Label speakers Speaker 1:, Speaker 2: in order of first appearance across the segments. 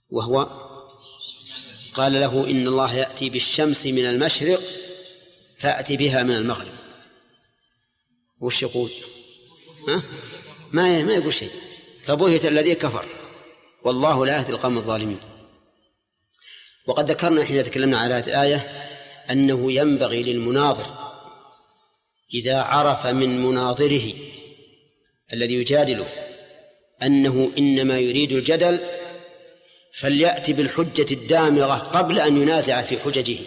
Speaker 1: وهو قال له إن الله يأتي بالشمس من المشرق فأتي بها من المغرب. وش يقول؟ ما يقول شيء. فبهت الذي كفر والله لا يهدي القوم الظالمين. وقد ذكرنا حين تكلمنا على هذه الآية أنه ينبغي للمناظر إذا عرف من مناظره الذي يجادله أنه إنما يريد الجدل فليأتي بالحجة الدامغة قبل أن ينازع في حججه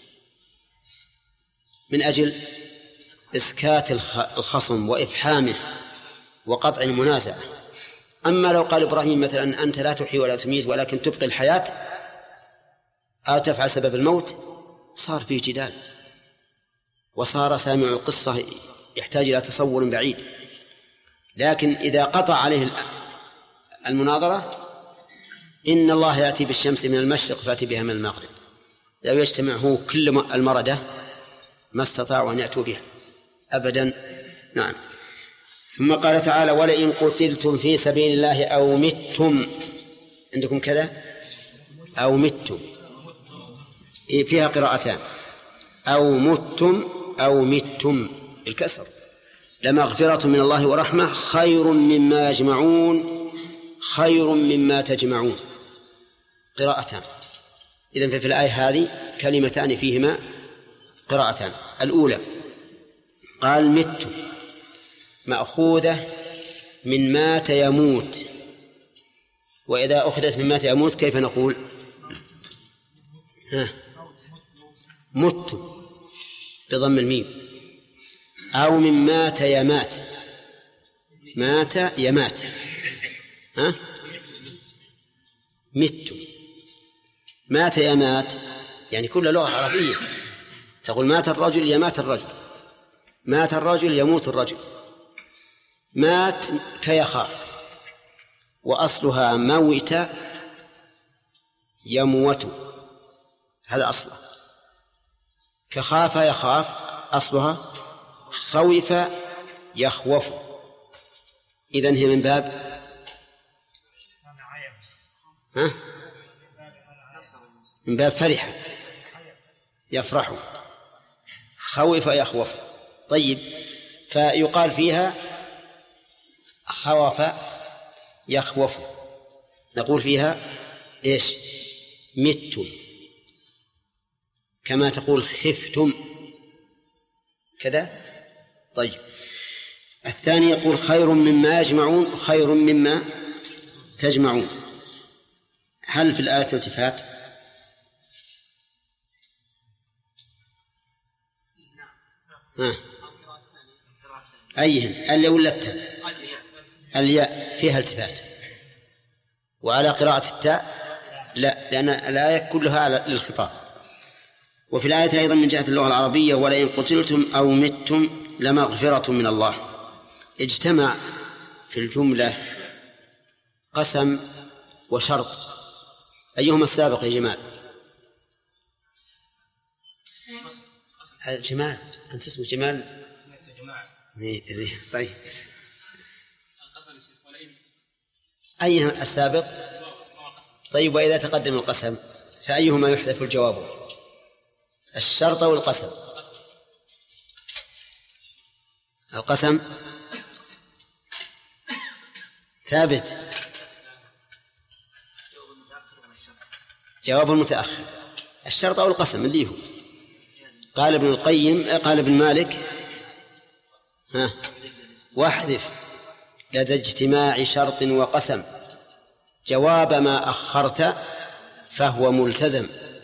Speaker 1: من أجل إسكات الخصم وإفحامه وقطع المنازعة. أما لو قال إبراهيم مثلا أنت لا تحيي ولا تميت ولكن تبقي الحياة أو تفعل سبب الموت، صار فيه جدال وصار سامع القصة يحتاج إلى تصور بعيد. لكن إذا قطع عليه المناظرة إن الله يأتي بالشمس من المشرق فأتي بها من المغرب، لو يجتمع هو كل المردة ما استطاعوا أن يأتوا بها أبدا. نعم. ثم قال تعالى ولئن قتلتم في سبيل الله أو متم، عندكم كذا أو متم، فيها قراءتان، أو متم أو متم الكسر، لمغفرة من الله ورحمة خير مما يجمعون، خير مما تجمعون، قراءتان. إذن في الآية هذه كلمتان فيهما قراءتان. الأولى قال مت مأخوذة من مات يموت، وإذا أخذت من مات يموت كيف نقول؟ مت بضم الميم، أو من مات يمات، مات يمات، مت مات يمات، يعني كل لغة عربية تقول مات الرجل يمات الرجل، مات الرجل يموت الرجل. مات كيخاف، وأصلها موت يموت، هذا أصله. كخاف يخاف أصلها خوف يخوف، إذن هي من باب من باب فرح يفرح، خوف يخوف. طيب، فيقال فيها خوف يخوف، نقول فيها إيش؟ متم، كما تقول خفتم كذا. طيب، الثاني يقول خير مما يجمعون، خير مما تجمعون. هل في الآية التفات؟ أيهن؟ الياء ولا التاء؟ الياء فيها التفات، وعلى قراءة التاء لا، لأن الآية كلها للخطاب. وفي الآية أيضا من جهة اللغة العربية ولئن قتلتم أو متم لمغفرة من الله، اجتمع في الجملة قسم وشرط، أيهما السابق يا جمال؟ الجمال، أنت اسمه جمال؟ طيب، أي السابق؟ طيب، وإذا تقدم القسم فأيهما يحذف الجواب؟ الشرط والقسم؟ القسم ثابت، جواب المتأخر. الشرط أو القسم اللي هو قال ابن القيم، قال ابن مالك واحذف لدى اجتماع شرط وقسم جواب ما أخرت فهو ملتزم.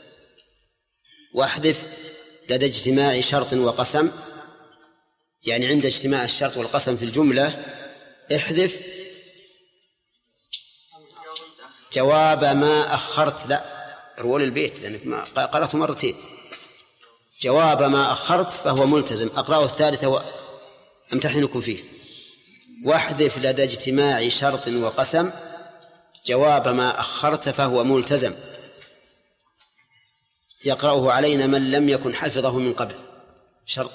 Speaker 1: واحذف لدى اجتماع شرط وقسم، يعني عند اجتماع الشرط والقسم في الجملة احذف جواب ما أخرت. لا، رول البيت لأنك ما قرأته مرتين. جواب ما أخرت فهو ملتزم، أقرأه الثالثة وأمتحنكم فيه. واحذف لدى اجتماع شرط وقسم جواب ما أخرت فهو ملتزم، يقرأه علينا من لم يكن حفظه من قبل. شرط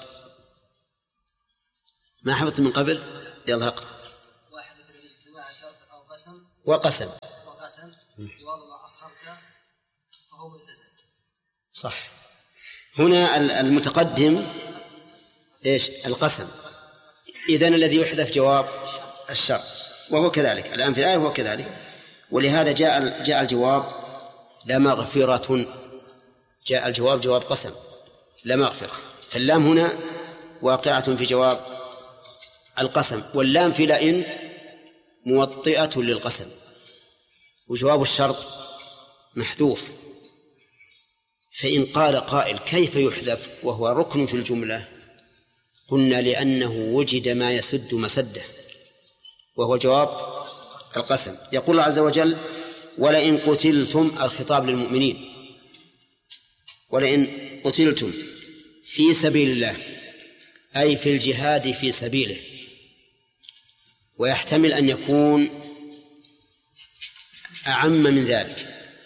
Speaker 1: ما حفظت من قبل، يلا اقرأ.
Speaker 2: واحذف لدى اجتماع شرط أو قسم
Speaker 1: وقسم
Speaker 2: القسم جواب ما أخرت فهو ملتزم.
Speaker 1: صح. هنا المتقدم إيش؟ القسم. إذن الذي يحذف جواب الشرط، وهو كذلك الآن في الآية هو كذلك. ولهذا جاء الجواب لمغفرة، جاء الجواب جواب قسم لمغفرة، فاللام هنا واقعة في جواب القسم، واللام في لئن موطئة للقسم، وجواب الشرط محذوف. فإن قال قائل كيف يحذف وهو ركن في الجملة؟ قلنا لأنه وجد ما يسد مسده، وهو جواب القسم. يقول الله عز وجل ولئن قتلتم، الخطاب للمؤمنين، ولئن قتلتم في سبيل الله أي في الجهاد في سبيله، ويحتمل أن يكون أعم من ذلك،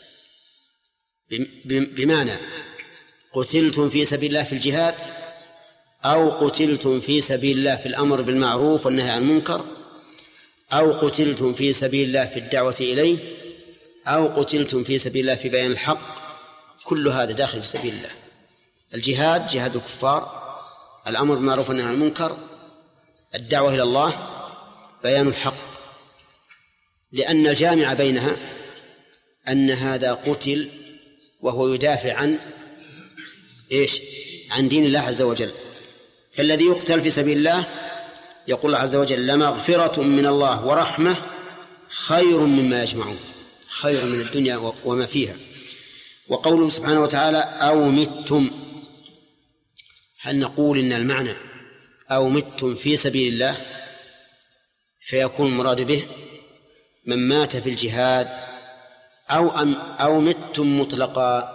Speaker 1: بمعنى قتلتم في سبيل الله في الجهاد، أو قتلتم في سبيل الله في الأمر بالمعروف والنهي عن المنكر، أو قتلتم في سبيل الله في الدعوة إليه، أو قتلتم في سبيل الله في بيان الحق. كل هذا داخل في سبيل الله. الجهاد جهاد الكفار، الأمر بالمعروف والنهي عن المنكر، الدعوة إلى الله، بيان الحق، لأن الجامع بينها أن هذا قتل وهو يدافع عن إيش؟ عن دين الله عز وجل. فالذي يقتل في سبيل الله يقول الله عز وجل لمغفرة من الله ورحمة خير مما يجمعون، خير من الدنيا وما فيها. وقوله سبحانه وتعالى أو متم، هل نقول إن المعنى أو متم في سبيل الله فيكون المراد به من مات في الجهاد، أو متم مطلقا؟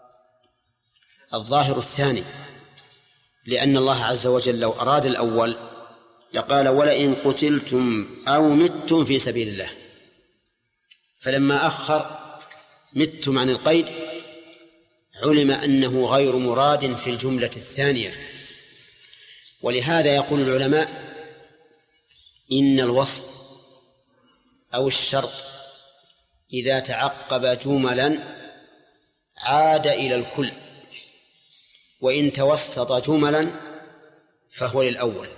Speaker 1: الظاهر الثاني، لأن الله عز وجل لو أراد الأول لقال ولئن قتلتم أو متم في سبيل الله، فلما أخر متم عن القيد علم أنه غير مراد في الجملة الثانية. ولهذا يقول العلماء إن الوصف أو الشرط إذا تعقب جملا عاد إلى الكل، وإن توسط جملا فهو للأول،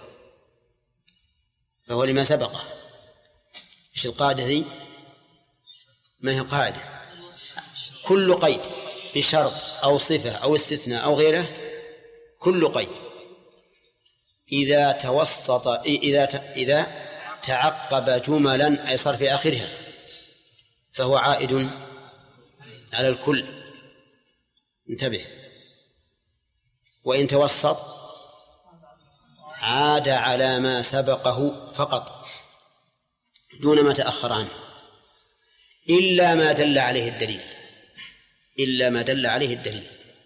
Speaker 1: فهو لما سبقه. إيش القاعدة ذي؟ ما هي قاعدة؟ كل قيد بشرط أو صفة أو استثناء أو غيره، كل قيد إذا توسط إذا تعقب جملا أي صار في آخرها فهو عائد على الكل. انتبه. وإن توسط عاد على ما سبقه فقط دون ما تأخر عنه، إلا ما دل عليه الدليل، إلا ما دل عليه الدليل.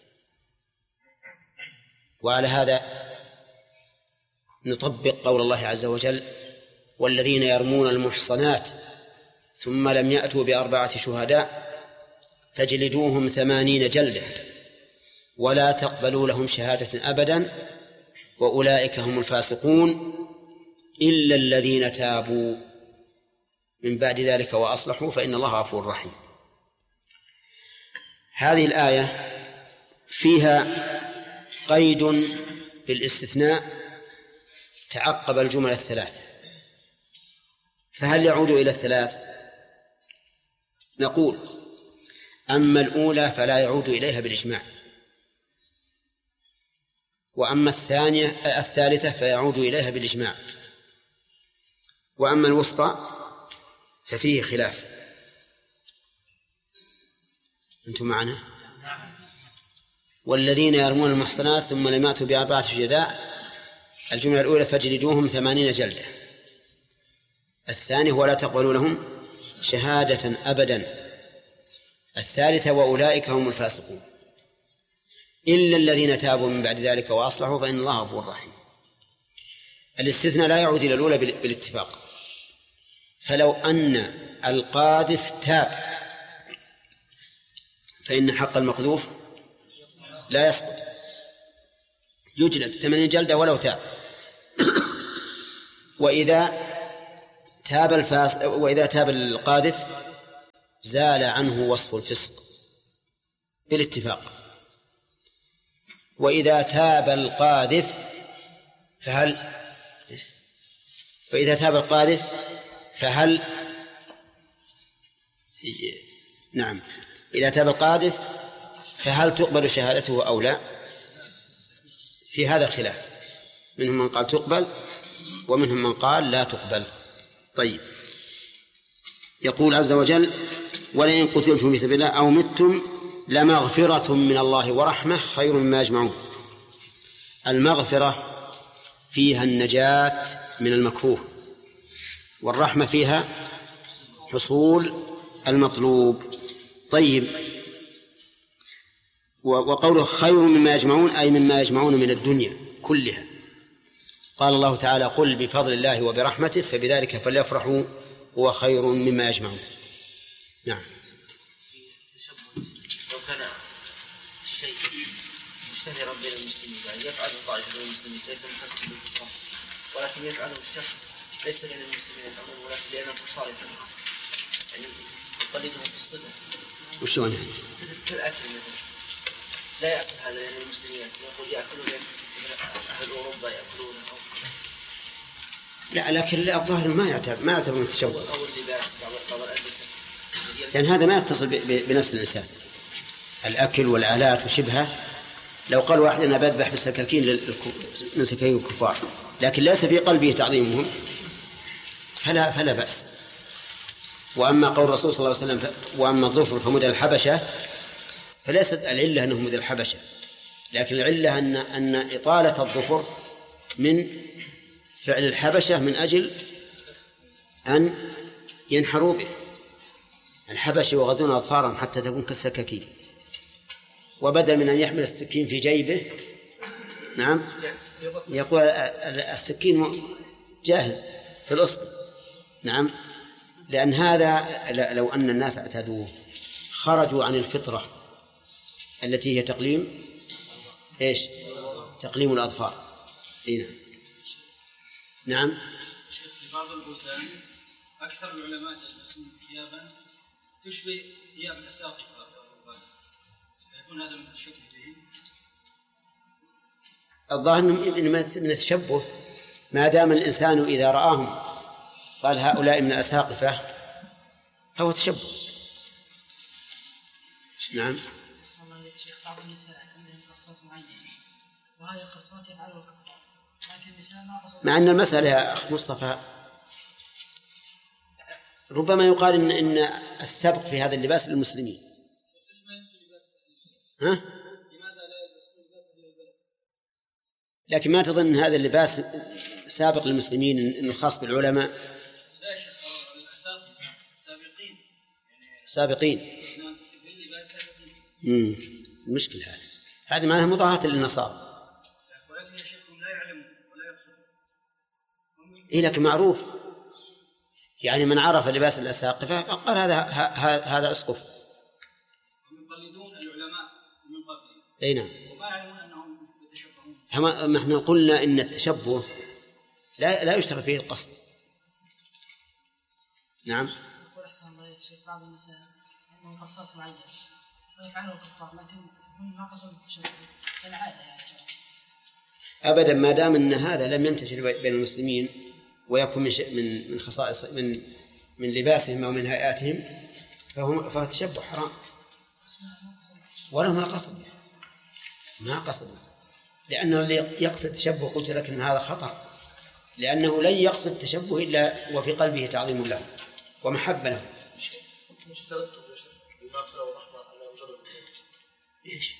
Speaker 1: وعلى هذا نطبق قول الله عز وجل والذين يرمون المحصنات ثم لم يأتوا بأربعة شهداء فاجلدوهم 80 جلدة ولا تقبلوا لهم شهادة أبدا وأولئك هم الفاسقون إلا الذين تابوا من بعد ذلك وأصلحوا فإن الله غفور رحيم. هذه الآية فيها قيد بالاستثناء تعقب الجمل الثلاث، فهل يعود إلى الثلاث؟ نقول أما الأولى فلا يعود إليها بالإجماع، وأما الثالثة فيعود إليها بالإجماع، وأما الوسطى ففيه خلاف. أنتم معنا؟ والذين يرمون المحصنات ثم لم يأتوا بأربعة شهداء، الجملة الأولى فاجلدوهم 80 جلدة، الثانية ولا تقبلوا لهم شهادة أبدا، الثالثة وأولئك هم الفاسقون إلا الذين تابوا من بعد ذلك وأصلحوا فإن الله غفور رحيم. الاستثناء لا يعود إلى الأولى بالاتفاق، فلو أن القاذف تاب فإن حق المقذوف لا يسقط، يجلد 80 جلدة ولو تاب. وإذا تاب القاذف زال عنه وصف الفسق بالاتفاق. وإذا تاب القاذف فهل نعم، إذا تاب القاذف فهل تقبل شهادته أو لا؟ في هذا خلاف، منهم من قال تقبل ومنهم من قال لا تقبل. طيب، يقول عز وجل: ولئن قتلتم في سبيل الله أو متم لمغفرة من الله ورحمة خير مما يجمعون. المغفرة فيها النجاة من المكروه، والرحمة فيها حصول المطلوب. طيب، وقوله خير مما يجمعون أي مما يجمعون من الدنيا كلها. قال الله تعالى: قل بفضل الله وبرحمته فبذلك فليفرحوا هو خير مما يجمعون. نعم.
Speaker 3: لو كان الشيء مشتهرا بين المسلمين، يعني يفعله طائفة من المسلمين ليس مختص بالكفار، ولكن يفعله الشخص ليس بين المسلمين الأمر، ولكن بين الكفار يفعله، يعني يقلدهم في الصفة.
Speaker 1: وشلون يعني؟
Speaker 3: كالأكل مثلا، لا يأكل هذا يعني المسلمين، يقول يأكلون أهل أوروبا يأكلون
Speaker 1: لا، لكن الظاهر ما يعتبر من التشوه،
Speaker 3: أو اللباس بعض الألبسة،
Speaker 1: لأن هذا ما يتصل بنفس الإنسان. الأكل والآلات وشبهه، لو قال واحد أنا بذبح بالسكاكين من سكاكين الكفار لكن ليس في قلبه تعظيمهم فلا بأس. وأما قول الرسول صلى الله عليه وسلم: وأما الظفر فمدى الحبشة، فليست العلة أنه مدى الحبشة، لكن العلة أن إطالة الظفر من فعل الحبشة من أجل أن ينحروا به. الحبشة يغضون أظفارهم حتى تكون كالسكاكين، وبدل من أن يحمل السكين في جيبه، نعم، يقول السكين جاهز في الأصل. نعم، لأن هذا لو أن الناس اعتادوه خرجوا عن الفطرة التي هي تقليم تقليم الأظفار. نعم.
Speaker 4: في بعض البلدان أكثر العلماء يلبسون ثيابا تشبه ثياب الأساقفة، فيكون هذا من التشبه بهم.
Speaker 1: الظاهر من التشبه ما دام الإنسان إذا رآهم قال هؤلاء من الأساقفة فهو تشبه. نعم.
Speaker 5: بعض النساء عندهم قصات معينة، وهذه القصات يفعلها الكفار، لكن النساء ما قصدوا.
Speaker 1: مع أن المسألة يا أخ مصطفى ربما يقال إن السبق في هذا اللباس للمسلمين. ها؟ لكن ما تظن أن هذا اللباس سابق للمسلمين، إنه خاص بالعلماء؟
Speaker 4: لا شك،
Speaker 1: سابقين. المشكلة هذه معناها مضاهاة للنصارى.
Speaker 4: ولكن يا شيخ لا يعلمون ولا يقصدون.
Speaker 1: لكن معروف، يعني من عرف لباس الأساقفة قال هذا أسقف.
Speaker 4: يقلدون العلماء من قبل.
Speaker 1: نعم.
Speaker 4: وما يعلمون أنهم يتشبهون.
Speaker 1: نحن قلنا إن التشبه لا يشترط فيه القصد. نعم.
Speaker 5: يقول أحسن الله يا شيخ بعض النساء عندهم قصات معينة ويفعلوا الكفار، لكن هم ما قصدوا التشبه كالعادة يعني.
Speaker 1: أبدا، ما دام أن هذا لم ينتشر بين المسلمين ويكون من خصائص من لباسهم ومن هيئاتهم فهو تشبه حرام، ولا ما قصد لأنه اللي يقصد التشبه قلت لك أن هذا خطر، لأنه لن يقصد التشبه إلا وفي قلبه تعظيم له ومحبة له. إيش؟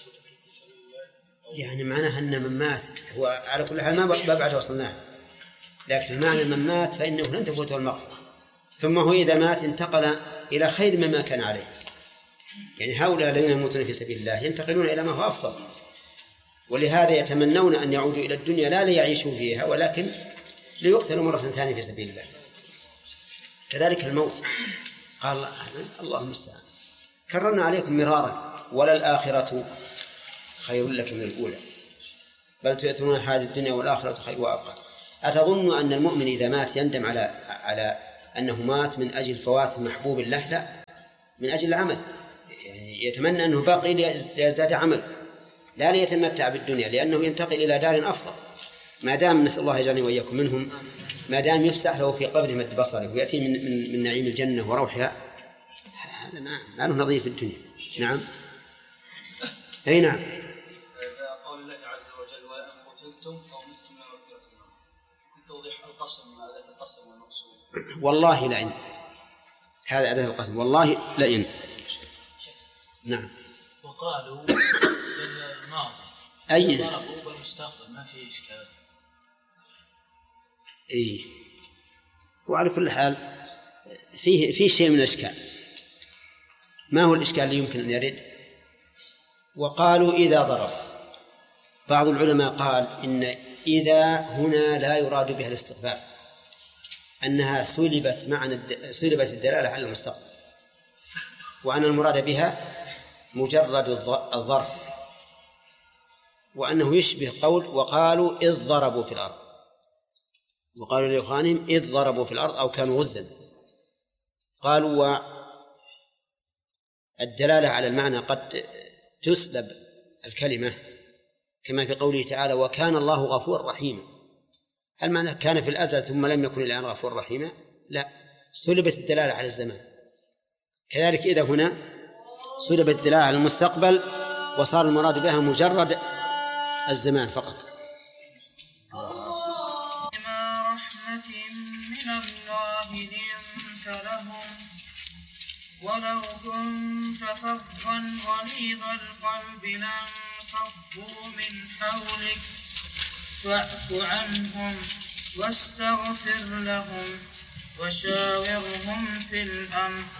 Speaker 1: يعني معناها أن من مات، هو على كل حال ما بعد وصلناه، لكن معنى من مات فإنه لن تفوته المغفرة، ثم هو إذا مات انتقل إلى خير مما كان عليه. يعني هؤلاء الذين يموتون في سبيل الله ينتقلون إلى ما هو أفضل، ولهذا يتمنون أن يعودوا إلى الدنيا لا ليعيشوا فيها ولكن ليقتلوا مرة ثانية في سبيل الله. كذلك الموت، قال الله المستعان، كررنا عليكم مرارا ولا الآخرة خير لك من الأولى بل تؤثرون هذه الدنيا والآخرة خير وأبقى. أتظن أن المؤمن إذا مات يندم على أنه مات من أجل فوات محبوب له؟ لا، من أجل العمل، يعني يتمنى أنه باقي ليزداد عمل لا ليتمتع بالدنيا، لأنه ينتقل إلى دار أفضل. ما دام نسأل الله يجعلني وإياكم منهم، ما دام يفسح له في قبره مد بصره ويأتي من نعيم الجنة وروحها، هذا ما له نظير في الدنيا. نعم. أي نعم.
Speaker 4: قول الله عز وجل وإن قتلتم أو متم لمغفرة من الله، توضيح القسم، هذا القسم والمقصود.
Speaker 1: والله لئن، هذا أداة القسم، والله لئن. نعم.
Speaker 6: وقالوا بالماضي
Speaker 1: أي
Speaker 6: ضربوا بالمستقبل ما في إشكال.
Speaker 1: إيه، وعلى كل حال فيه شيء من الإشكال. ما هو الإشكال اللي يمكن أن يرد؟ وقالوا إذا ضرب. بعض العلماء قال إن إذا هنا لا يراد بها الاستقبال، أنها سلبت الدلالة على المستقبل، وأن المراد بها مجرد الظرف، وأنه يشبه قول وقالوا إذ ضربوا في الأرض، وقالوا لإخوانهم إذ ضربوا في الأرض أو كانوا غزا. قالوا والدلالة على المعنى قد تسلب الكلمة، كما في قوله تعالى وكان الله غفور رحيما. هل معنى كان في الأزل ثم لم يكن الآن غفور رحيما؟ لا، سلبت الدلالة على الزمان. كذلك إذا هنا سلبت الدلالة على المستقبل وصار المراد بها مجرد الزمان فقط.
Speaker 7: بما رحمة من الله لنت لهم ولو كنت فظا غليظ القلب لانفضوا من حولك فاعف عنهم واستغفر لهم وشاورهم في الأمر